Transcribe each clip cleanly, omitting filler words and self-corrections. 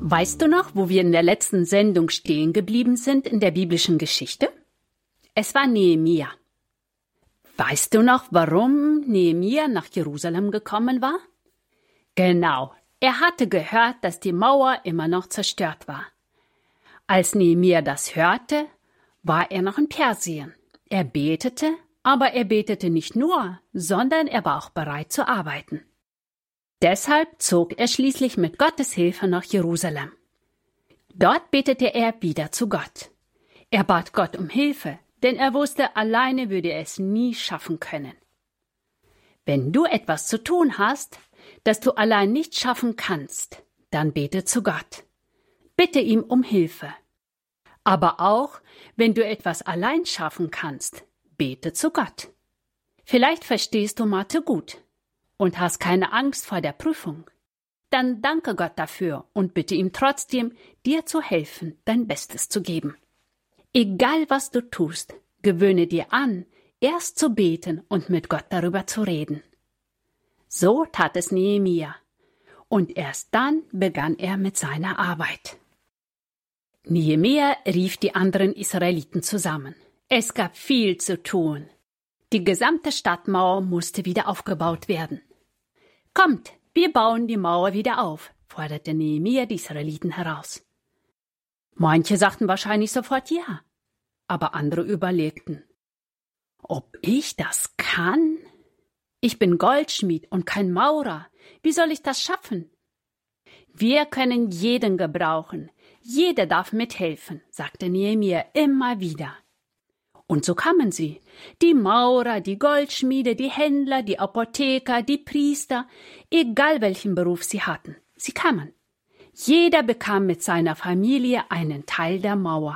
Weißt du noch, wo wir in der letzten Sendung stehen geblieben sind in der biblischen Geschichte? Es war Nehemia. Weißt du noch, warum Nehemia nach Jerusalem gekommen war? Genau, er hatte gehört, dass die Mauer immer noch zerstört war. Als Nehemia das hörte, war er noch in Persien. Er betete, aber er betete nicht nur, sondern er war auch bereit zu arbeiten. Deshalb zog er schließlich mit Gottes Hilfe nach Jerusalem. Dort betete er wieder zu Gott. Er bat Gott um Hilfe, denn er wusste, alleine würde er es nie schaffen können. Wenn du etwas zu tun hast, das du allein nicht schaffen kannst, dann bete zu Gott. Bitte ihm um Hilfe. Aber auch, wenn du etwas allein schaffen kannst, bete zu Gott. Vielleicht verstehst du Mathe gut und hast keine Angst vor der Prüfung. Dann danke Gott dafür und bitte ihm trotzdem, dir zu helfen, dein Bestes zu geben. Egal was du tust, gewöhne dir an, erst zu beten und mit Gott darüber zu reden. So tat es Nehemia. Und erst dann begann er mit seiner Arbeit. Nehemia rief die anderen Israeliten zusammen. Es gab viel zu tun. Die gesamte Stadtmauer musste wieder aufgebaut werden. Kommt, wir bauen die Mauer wieder auf, forderte Nehemia die Israeliten heraus. Manche sagten wahrscheinlich sofort ja, aber andere überlegten. Ob ich das kann? Ich bin Goldschmied und kein Maurer. Wie soll ich das schaffen? Wir können jeden gebrauchen. Jeder darf mithelfen, sagte Nehemia immer wieder. Und so kamen sie, die Maurer, die Goldschmiede, die Händler, die Apotheker, die Priester, egal welchen Beruf sie hatten, sie kamen. Jeder bekam mit seiner Familie einen Teil der Mauer.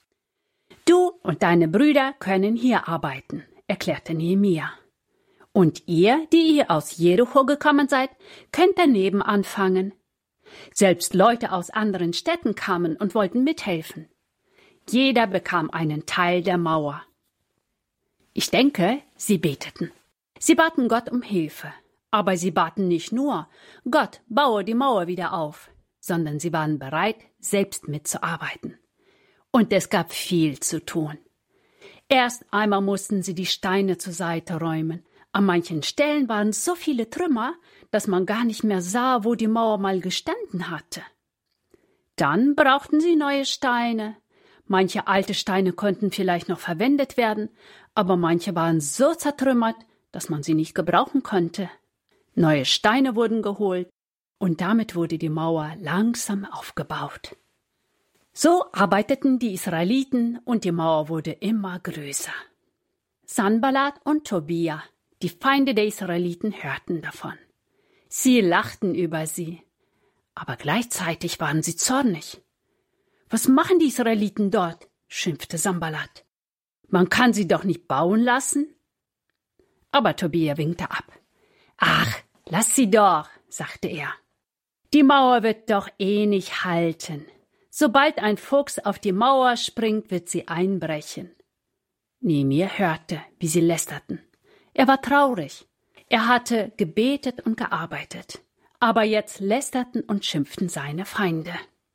Du und deine Brüder können hier arbeiten, erklärte Nehemia. Und ihr, die hier aus Jericho gekommen seid, könnt daneben anfangen. Selbst Leute aus anderen Städten kamen und wollten mithelfen. Jeder bekam einen Teil der Mauer. Ich denke, sie beteten. Sie baten Gott um Hilfe. Aber sie baten nicht nur, Gott, baue die Mauer wieder auf, sondern sie waren bereit, selbst mitzuarbeiten. Und es gab viel zu tun. Erst einmal mussten sie die Steine zur Seite räumen. An manchen Stellen waren so viele Trümmer, dass man gar nicht mehr sah, wo die Mauer mal gestanden hatte. Dann brauchten sie neue Steine. Manche alte Steine konnten vielleicht noch verwendet werden, aber manche waren so zertrümmert, dass man sie nicht gebrauchen konnte. Neue Steine wurden geholt und damit wurde die Mauer langsam aufgebaut. So arbeiteten die Israeliten und die Mauer wurde immer größer. Sanballat und Tobia, die Feinde der Israeliten, hörten davon. Sie lachten über sie, aber gleichzeitig waren sie zornig. Was machen die Israeliten dort? Schimpfte Sanballat. Man kann sie doch nicht bauen lassen? Aber Tobia winkte ab. Ach, lass sie doch, sagte er. Die Mauer wird doch eh nicht halten. Sobald ein Fuchs auf die Mauer springt, wird sie einbrechen. Nehemia hörte, wie sie lästerten. Er war traurig. Er hatte gebetet und gearbeitet. Aber jetzt lästerten und schimpften seine Feinde.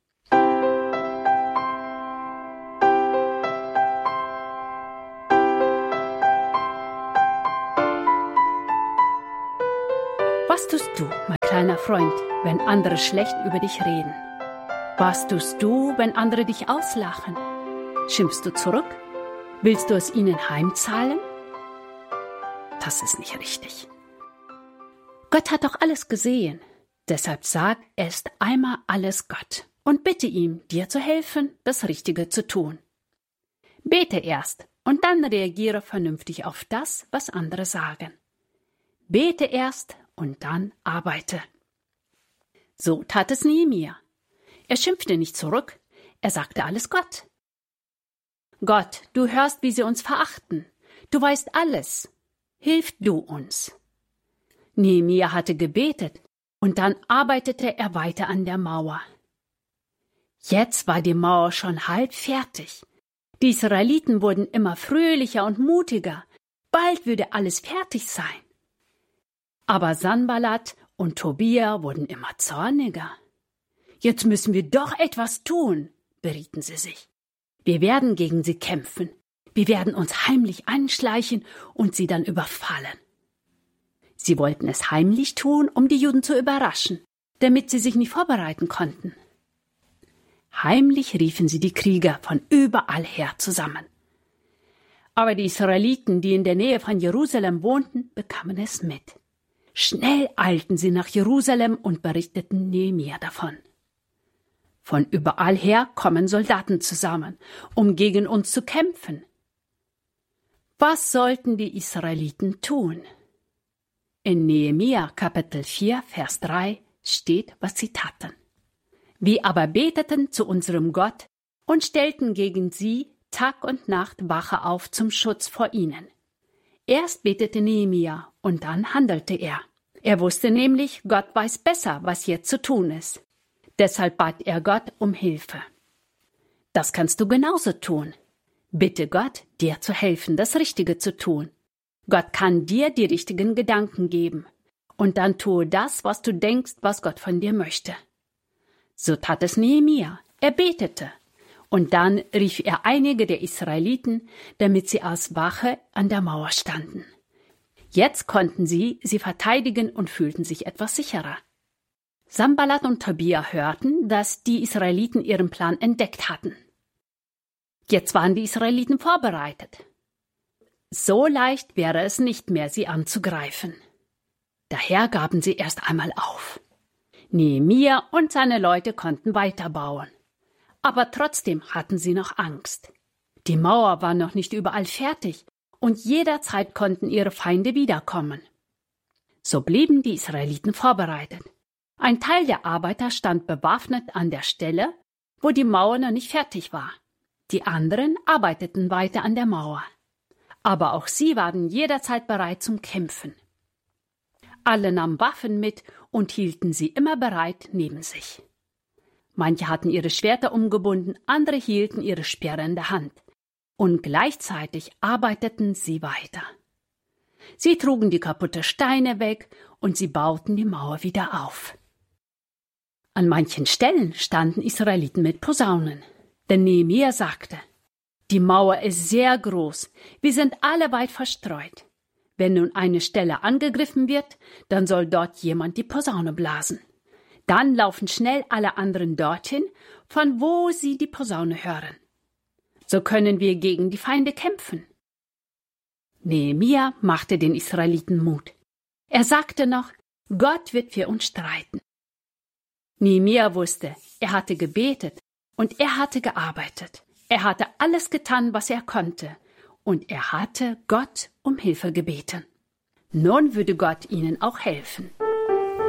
Was tust du, mein kleiner Freund, wenn andere schlecht über dich reden? Was tust du, wenn andere dich auslachen? Schimpfst du zurück? Willst du es ihnen heimzahlen? Das ist nicht richtig. Gott hat doch alles gesehen. Deshalb sag erst einmal alles Gott und bitte ihm, dir zu helfen, das Richtige zu tun. Bete erst und dann reagiere vernünftig auf das, was andere sagen. Bete erst und dann arbeite. So tat es Nehemia. Er schimpfte nicht zurück, er sagte alles Gott. Gott, du hörst, wie sie uns verachten. Du weißt alles. Hilf du uns. Nehemia hatte gebetet und dann arbeitete er weiter an der Mauer. Jetzt war die Mauer schon halb fertig. Die Israeliten wurden immer fröhlicher und mutiger. Bald würde alles fertig sein. Aber Sanballat und Tobia wurden immer zorniger. Jetzt müssen wir doch etwas tun, berieten sie sich. Wir werden gegen sie kämpfen. Wir werden uns heimlich anschleichen und sie dann überfallen. Sie wollten es heimlich tun, um die Juden zu überraschen, damit sie sich nicht vorbereiten konnten. Heimlich riefen sie die Krieger von überall her zusammen. Aber die Israeliten, die in der Nähe von Jerusalem wohnten, bekamen es mit. Schnell eilten sie nach Jerusalem und berichteten Nehemia davon. Von überall her kommen Soldaten zusammen, um gegen uns zu kämpfen. Was sollten die Israeliten tun? In Nehemia Kapitel 4, Vers 3 steht, was sie taten. Wir aber beteten zu unserem Gott und stellten gegen sie Tag und Nacht Wache auf zum Schutz vor ihnen. Erst betete Nehemia und dann handelte er. Er wusste nämlich, Gott weiß besser, was jetzt zu tun ist. Deshalb bat er Gott um Hilfe. Das kannst du genauso tun. Bitte Gott, dir zu helfen, das Richtige zu tun. Gott kann dir die richtigen Gedanken geben. Und dann tue das, was du denkst, was Gott von dir möchte. So tat es Nehemia. Er betete. Und dann rief er einige der Israeliten, damit sie als Wache an der Mauer standen. Jetzt konnten sie verteidigen und fühlten sich etwas sicherer. Sanballat und Tobia hörten, dass die Israeliten ihren Plan entdeckt hatten. Jetzt waren die Israeliten vorbereitet. So leicht wäre es nicht mehr, sie anzugreifen. Daher gaben sie erst einmal auf. Nehemia und seine Leute konnten weiterbauen. Aber trotzdem hatten sie noch Angst. Die Mauer war noch nicht überall fertig und jederzeit konnten ihre Feinde wiederkommen. So blieben die Israeliten vorbereitet. Ein Teil der Arbeiter stand bewaffnet an der Stelle, wo die Mauer noch nicht fertig war. Die anderen arbeiteten weiter an der Mauer. Aber auch sie waren jederzeit bereit zum Kämpfen. Alle nahmen Waffen mit und hielten sie immer bereit neben sich. Manche hatten ihre Schwerter umgebunden, andere hielten ihre Speere in der Hand. Und gleichzeitig arbeiteten sie weiter. Sie trugen die kaputten Steine weg und sie bauten die Mauer wieder auf. An manchen Stellen standen Israeliten mit Posaunen. Denn Nehemia sagte, die Mauer ist sehr groß, wir sind alle weit verstreut. Wenn nun eine Stelle angegriffen wird, dann soll dort jemand die Posaune blasen. Dann laufen schnell alle anderen dorthin, von wo sie die Posaune hören. So können wir gegen die Feinde kämpfen. Nehemia machte den Israeliten Mut. Er sagte noch, Gott wird für uns streiten. Nehemia wusste, er hatte gebetet und er hatte gearbeitet. Er hatte alles getan, was er konnte, und er hatte Gott um Hilfe gebeten. Nun würde Gott ihnen auch helfen.